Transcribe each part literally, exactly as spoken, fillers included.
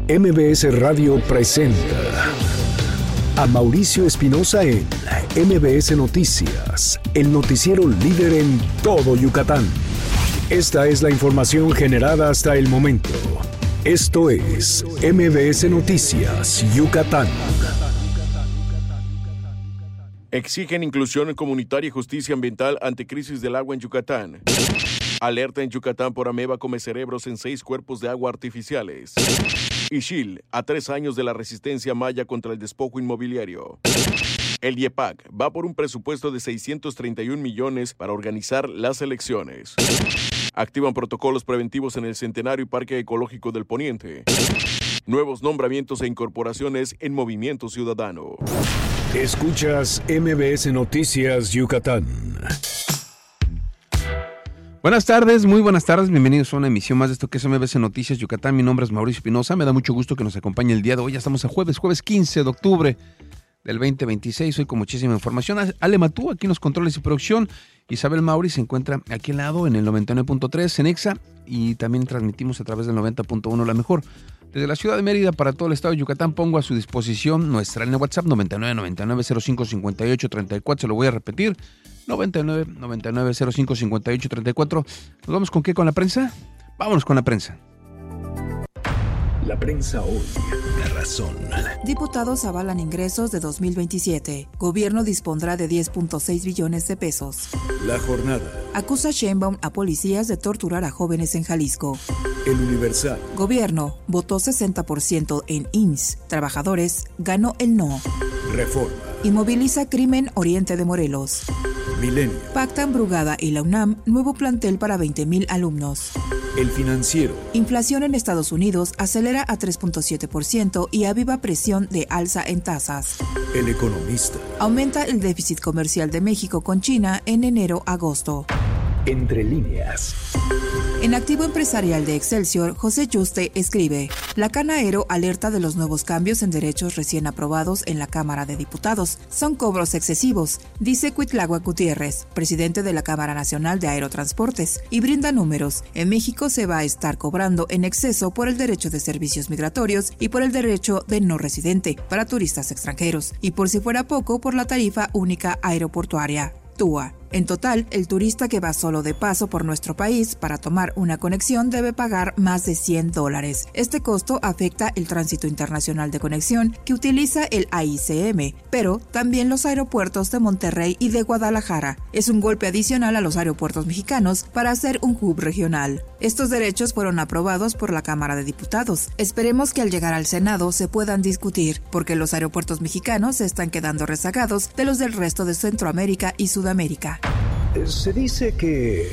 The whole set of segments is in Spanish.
M B S Radio presenta a Mauricio Espinosa en M B S Noticias, el noticiero líder en todo Yucatán. Esta es la información generada hasta el momento. Esto es M B S Noticias, Yucatán. Exigen inclusión comunitaria y justicia ambiental ante crisis del agua en Yucatán. Alerta en Yucatán por ameba come cerebros en seis cuerpos de agua artificiales. Ixil, a tres años de la resistencia maya contra el despojo inmobiliario. El I E P A C va por un presupuesto de seiscientos treinta y un millones para organizar las elecciones. Activan protocolos preventivos en el Centenario y Parque Ecológico del Poniente. Nuevos nombramientos e incorporaciones en Movimiento Ciudadano. Escuchas M B S Noticias Yucatán. Buenas tardes, muy buenas tardes, bienvenidos a una emisión más de esto que es M B S Noticias Yucatán. Mi nombre es Mauricio Espinosa, me da mucho gusto que nos acompañe el día de hoy. Ya estamos a jueves, jueves quince de octubre del veinte veintiséis, hoy con muchísima información. Ale Matú, aquí en los controles y producción. Isabel Mauri se encuentra aquí al lado en el noventa y nueve punto tres en Exa y también transmitimos a través del noventa punto uno La Mejor. Desde la ciudad de Mérida para todo el estado de Yucatán pongo a su disposición nuestra línea WhatsApp noventa y nueve, noventa y nueve, cero cinco, cincuenta y ocho, treinta y cuatro, se lo voy a repetir, noventa y nueve, noventa y nueve, cero cinco, cincuenta y ocho, treinta y cuatro. ¿Nos vamos con qué? ¿Con la prensa? Vámonos con la prensa. La prensa hoy. La razón. Diputados avalan ingresos de dos mil veintisiete. Gobierno dispondrá de diez punto seis billones de pesos. La jornada. Acusa Sheinbaum a policías de torturar a jóvenes en Jalisco. El Universal. Gobierno votó sesenta por ciento en I M S S. Trabajadores ganó el no. Reforma. Inmoviliza crimen Oriente de Morelos. Milenio. Pactan Brugada y la UNAM nuevo plantel para veinte mil alumnos. El Financiero. Inflación en Estados Unidos acelera a tres punto siete por ciento y aviva presión de alza en tasas. El Economista. Aumenta el déficit comercial de México con China en enero-agosto. Entre líneas. En Activo Empresarial de Excelsior, José Yuste escribe: La Canaero alerta de los nuevos cambios en derechos recién aprobados en la Cámara de Diputados. Son cobros excesivos, dice Cuitláhuac Gutiérrez, presidente de la Cámara Nacional de Aerotransportes, y brinda números. En México se va a estar cobrando en exceso por el derecho de servicios migratorios y por el derecho de no residente para turistas extranjeros, y por si fuera poco, por la tarifa única aeroportuaria, T U A. En total, el turista que va solo de paso por nuestro país para tomar una conexión debe pagar más de cien dólares. Este costo afecta el tránsito internacional de conexión que utiliza el A I C M, pero también los aeropuertos de Monterrey y de Guadalajara. Es un golpe adicional a los aeropuertos mexicanos para hacer un hub regional. Estos derechos fueron aprobados por la Cámara de Diputados. Esperemos que al llegar al Senado se puedan discutir, porque los aeropuertos mexicanos se están quedando rezagados de los del resto de Centroamérica y Sudamérica. Se dice que...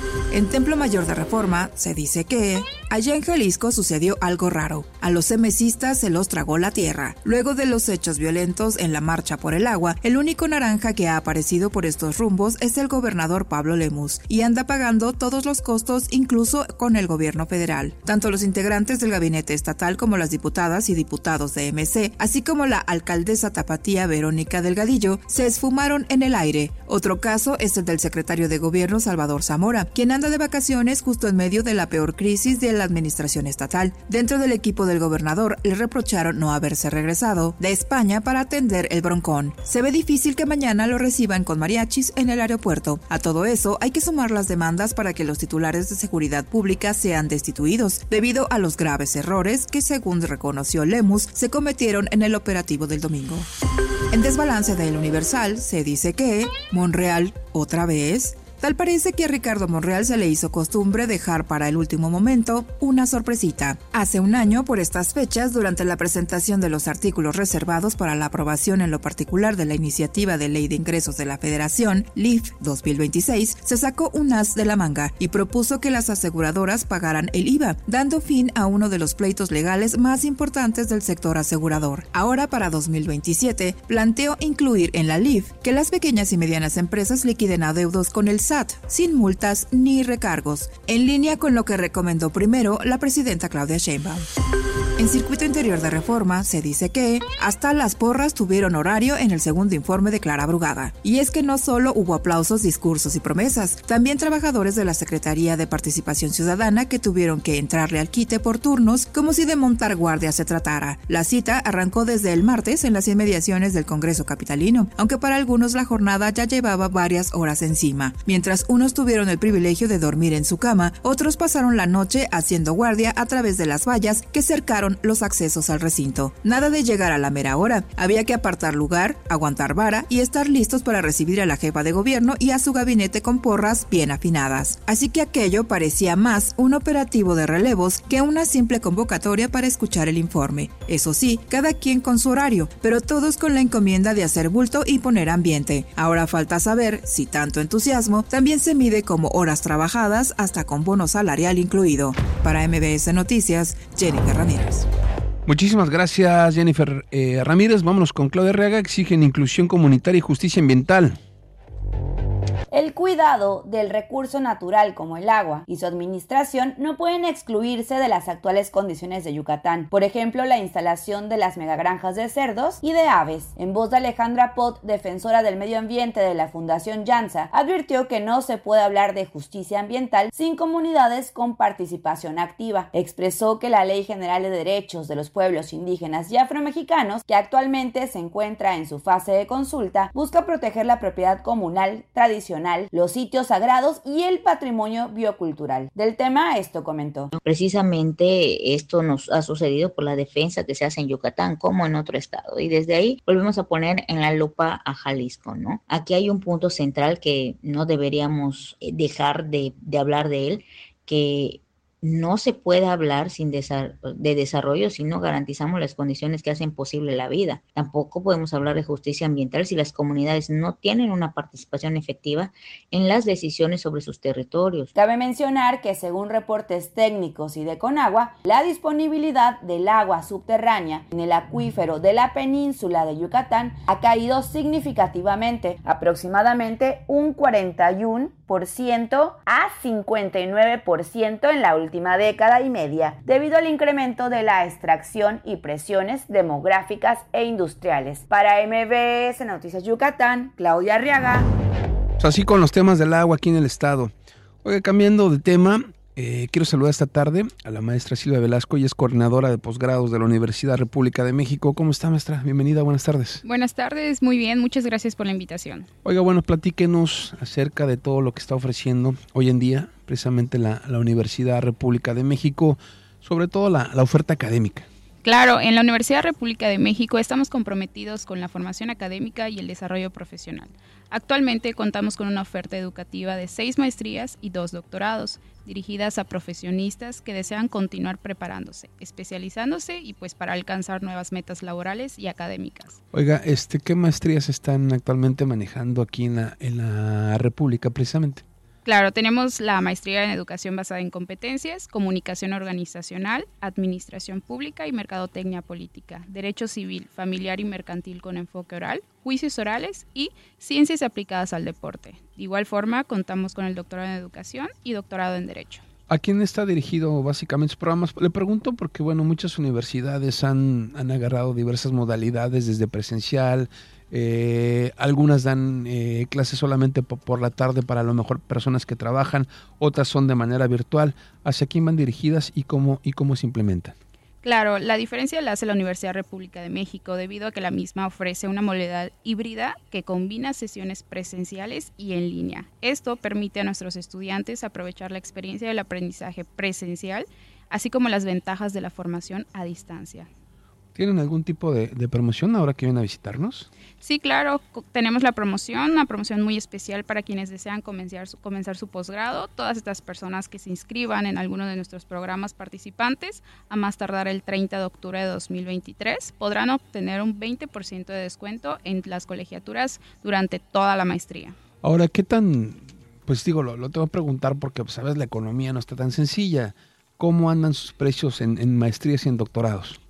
En Templo Mayor de Reforma se dice que allá en Jalisco sucedió algo raro. A los emesistas se los tragó la tierra. Luego de los hechos violentos en la marcha por el agua, el único naranja que ha aparecido por estos rumbos es el gobernador Pablo Lemus, y anda pagando todos los costos, incluso con el gobierno federal. Tanto los integrantes del gabinete estatal como las diputadas y diputados de M C, así como la alcaldesa tapatía Verónica Delgadillo, se esfumaron en el aire. Otro caso es el del secretario de Gobierno Salvador Zamora, quien anda de vacaciones justo en medio de la peor crisis de la administración estatal. Dentro del equipo del gobernador le reprocharon no haberse regresado de España para atender el broncón. Se ve difícil que mañana lo reciban con mariachis en el aeropuerto. A todo eso hay que sumar las demandas para que los titulares de seguridad pública sean destituidos, debido a los graves errores que, según reconoció Lemus, se cometieron en el operativo del domingo. En desbalance del Universal se dice que Monreal otra vez. Tal parece que a Ricardo Monreal se le hizo costumbre dejar para el último momento una sorpresita. Hace un año, por estas fechas, durante la presentación de los artículos reservados para la aprobación en lo particular de la iniciativa de ley de ingresos de la Federación, L I F dos mil veintiséis, se sacó un as de la manga y propuso que las aseguradoras pagaran el I V A, dando fin a uno de los pleitos legales más importantes del sector asegurador. Ahora, para dos mil veintisiete, planteó incluir en la L I F que las pequeñas y medianas empresas liquiden adeudos con el S A T, sin multas ni recargos, en línea con lo que recomendó primero la presidenta Claudia Sheinbaum. En Circuito Interior de Reforma se dice que hasta las porras tuvieron horario en el segundo informe de Clara Brugada. Y es que no solo hubo aplausos, discursos y promesas, también trabajadores de la Secretaría de Participación Ciudadana que tuvieron que entrarle al quite por turnos como si de montar guardia se tratara. La cita arrancó desde el martes en las inmediaciones del Congreso Capitalino, aunque para algunos la jornada ya llevaba varias horas encima. Mientras unos tuvieron el privilegio de dormir en su cama, otros pasaron la noche haciendo guardia a través de las vallas que cercaron los accesos al recinto. Nada de llegar a la mera hora. Había que apartar lugar, aguantar vara y estar listos para recibir a la jefa de gobierno y a su gabinete con porras bien afinadas. Así que aquello parecía más un operativo de relevos que una simple convocatoria para escuchar el informe. Eso sí, cada quien con su horario, pero todos con la encomienda de hacer bulto y poner ambiente. Ahora falta saber si tanto entusiasmo también se mide como horas trabajadas hasta con bono salarial incluido. Para M B S Noticias, Jennifer Ramírez. Muchísimas gracias, Jennifer eh, Ramírez. Vámonos con Claudia Arriaga. Exigen inclusión comunitaria y justicia ambiental. El cuidado del recurso natural como el agua y su administración no pueden excluirse de las actuales condiciones de Yucatán. Por ejemplo, la instalación de las megagranjas de cerdos y de aves. En voz de Alejandra Pot, defensora del medio ambiente de la Fundación Llanza, advirtió que no se puede hablar de justicia ambiental sin comunidades con participación activa. Expresó que la Ley General de Derechos de los Pueblos Indígenas y Afromexicanos, que actualmente se encuentra en su fase de consulta, busca proteger la propiedad comunal, tradicional, los sitios sagrados y el patrimonio biocultural. Del tema, esto comentó. Precisamente esto nos ha sucedido por la defensa que se hace en Yucatán como en otro estado, y desde ahí volvemos a poner en la lupa a Jalisco, ¿no? Aquí hay un punto central que no deberíamos dejar de, de hablar de él, que no se puede hablar sin desa- de desarrollo si no garantizamos las condiciones que hacen posible la vida. Tampoco podemos hablar de justicia ambiental si las comunidades no tienen una participación efectiva en las decisiones sobre sus territorios. Cabe mencionar que según reportes técnicos y de Conagua, la disponibilidad del agua subterránea en el acuífero de la península de Yucatán ha caído significativamente, aproximadamente un cuarenta y uno por ciento a cincuenta y nueve por ciento en la última década y media, debido al incremento de la extracción y presiones demográficas e industriales. Para M B S Noticias Yucatán, Claudia Arriaga. Pues así con los temas del agua aquí en el estado. Oiga, cambiando de tema, eh, quiero saludar esta tarde a la maestra Silvia Velasco, ella es coordinadora de posgrados de la Universidad República de México. ¿Cómo está, maestra? Bienvenida, buenas tardes. Buenas tardes, muy bien, muchas gracias por la invitación. Oiga, bueno, platíquenos acerca de todo lo que está ofreciendo hoy en día, precisamente la, la Universidad República de México, sobre todo la, la oferta académica. Claro, en la Universidad República de México estamos comprometidos con la formación académica y el desarrollo profesional. Actualmente contamos con una oferta educativa de seis maestrías y dos doctorados, dirigidas a profesionistas que desean continuar preparándose, especializándose y pues para alcanzar nuevas metas laborales y académicas. Oiga, este, ¿qué maestrías están actualmente manejando aquí en la, en la República precisamente? Claro, tenemos la maestría en educación basada en competencias, comunicación organizacional, administración pública y mercadotecnia política, derecho civil, familiar y mercantil con enfoque oral, juicios orales y ciencias aplicadas al deporte. De igual forma, contamos con el doctorado en educación y doctorado en derecho. ¿A quién está dirigido básicamente sus programas? Le pregunto porque, bueno, muchas universidades han, han agarrado diversas modalidades desde presencial, eh, algunas dan eh, clases solamente por, por la tarde para a lo mejor personas que trabajan, otras son de manera virtual. ¿Hacia quién van dirigidas y cómo, y cómo se implementan? Claro, la diferencia la hace la Universidad República de México debido a que la misma ofrece una modalidad híbrida que combina sesiones presenciales y en línea. Esto permite a nuestros estudiantes aprovechar la experiencia del aprendizaje presencial, así como las ventajas de la formación a distancia. ¿Tienen algún tipo de, de promoción ahora que vienen a visitarnos? Sí, claro, tenemos la promoción, una promoción muy especial para quienes desean comenzar su, comenzar su posgrado. Todas estas personas que se inscriban en alguno de nuestros programas participantes, a más tardar el treinta de octubre de dos mil veintitrés, podrán obtener un veinte por ciento de descuento en las colegiaturas durante toda la maestría. Ahora, ¿qué tan, pues digo, lo, lo tengo que preguntar porque, pues, sabes, la economía no está tan sencilla. ¿Cómo andan sus precios en, en maestrías y en doctorados?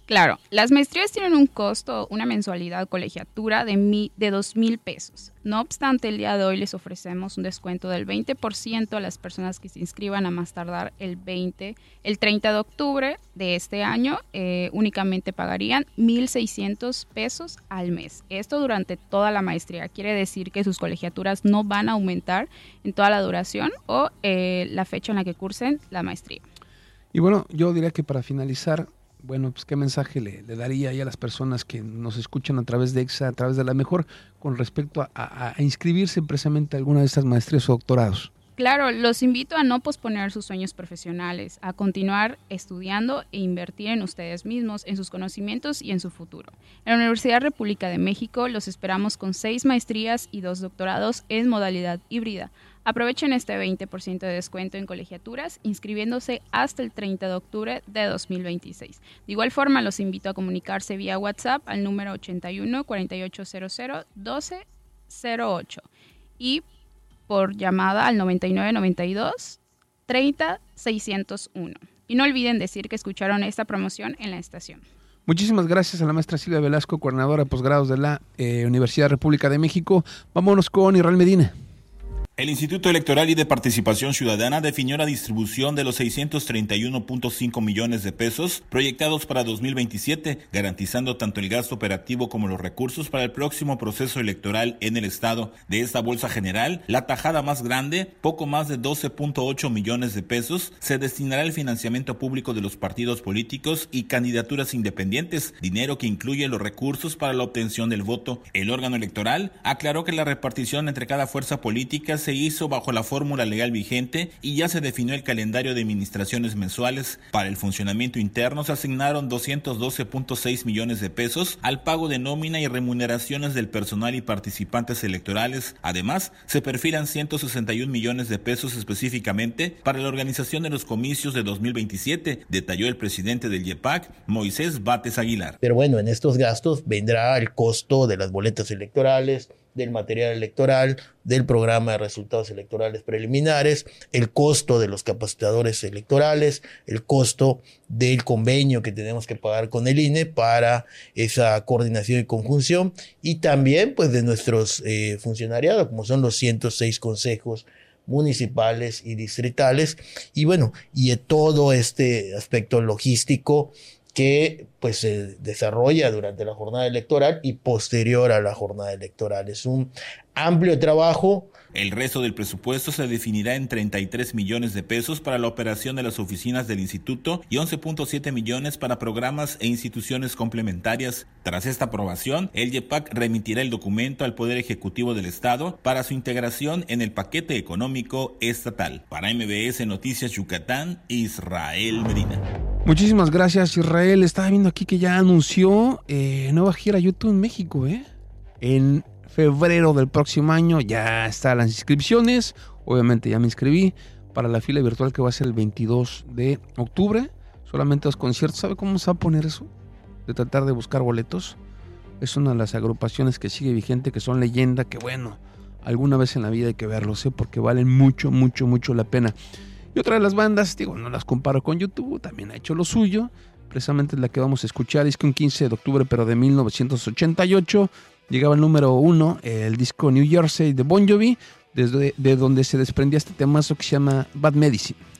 Claro, las maestrías tienen un costo, una mensualidad colegiatura de, mi, de dos mil pesos. No obstante, el día de hoy les ofrecemos un descuento del veinte por ciento a las personas que se inscriban a más tardar el veinte, el treinta de octubre de este año. Eh, únicamente pagarían mil seiscientos pesos al mes. Esto durante toda la maestría. Quiere decir que sus colegiaturas no van a aumentar en toda la duración o eh, la fecha en la que cursen la maestría. Y bueno, yo diría que para finalizar, bueno, pues qué mensaje le, le daría ahí a las personas que nos escuchan a través de EXA, a través de La Mejor, con respecto a, a, a inscribirse precisamente a alguna de estas maestrías o doctorados. Claro, los invito a no posponer sus sueños profesionales, a continuar estudiando e invertir en ustedes mismos, en sus conocimientos y en su futuro. En la Universidad República de México los esperamos con seis maestrías y dos doctorados en modalidad híbrida. Aprovechen este veinte por ciento de descuento en colegiaturas inscribiéndose hasta el treinta de octubre de dos mil veintiséis. De igual forma, los invito a comunicarse vía WhatsApp al número ochenta y uno, cuarenta y ocho cero cero, doce cero ocho y por llamada al noventa y nueve noventa y dos, treinta seiscientos uno. Y no olviden decir que escucharon esta promoción en la estación. Muchísimas gracias a la maestra Silvia Velasco, coordinadora de posgrados de la eh, Universidad República de México. Vámonos con Israel Medina. El Instituto Electoral y de Participación Ciudadana definió la distribución de los seiscientos treinta y uno punto cinco millones de pesos proyectados para dos mil veintisiete, garantizando tanto el gasto operativo como los recursos para el próximo proceso electoral en el estado. De esta bolsa general, la tajada más grande, poco más de doce punto ocho millones de pesos, se destinará al financiamiento público de los partidos políticos y candidaturas independientes, dinero que incluye los recursos para la obtención del voto. El órgano electoral aclaró que la repartición entre cada fuerza política se hizo bajo la fórmula legal vigente y ya se definió el calendario de administraciones mensuales. Para el funcionamiento interno se asignaron doscientos doce punto seis millones de pesos al pago de nómina y remuneraciones del personal y participantes electorales. Además, se perfilan ciento sesenta y un millones de pesos específicamente para la organización de los comicios de dos mil veintisiete, detalló el presidente del YEPAC, Moisés Bates Aguilar. Pero bueno, en estos gastos vendrá el costo de las boletas electorales, del material electoral, del programa de resultados electorales preliminares, el costo de los capacitadores electorales, el costo del convenio que tenemos que pagar con el I N E para esa coordinación y conjunción, y también pues de nuestros eh, funcionariados, como son los ciento seis consejos municipales y distritales, y bueno, y de todo este aspecto logístico que pues se desarrolla durante la jornada electoral y posterior a la jornada electoral. Es un amplio trabajo. El resto del presupuesto se definirá en treinta y tres millones de pesos para la operación de las oficinas del instituto y once punto siete millones para programas e instituciones complementarias. Tras esta aprobación, el YEPAC remitirá el documento al Poder Ejecutivo del Estado para su integración en el paquete económico estatal. Para M B S Noticias Yucatán, Israel Medina. Muchísimas gracias, Israel. Estaba viendo aquí que ya anunció eh, nueva gira YouTube en México, ¿eh? En febrero del próximo año ya están las inscripciones. Obviamente ya me inscribí para la fila virtual que va a ser el veintidós de octubre. Solamente dos conciertos. ¿Sabe cómo se va a poner eso? De tratar de buscar boletos. Es una de las agrupaciones que sigue vigente, que son leyenda, que bueno, alguna vez en la vida hay que verlos, ¿eh? Porque valen mucho, mucho, mucho la pena. Y otra de las bandas, digo, no las comparo con YouTube, también ha hecho lo suyo. Precisamente la que vamos a escuchar es que un quince de octubre, pero de mil novecientos ochenta y ocho, llegaba el número uno, el disco New Jersey de Bon Jovi, desde de donde se desprendía este temazo que se llama Bad Medicine.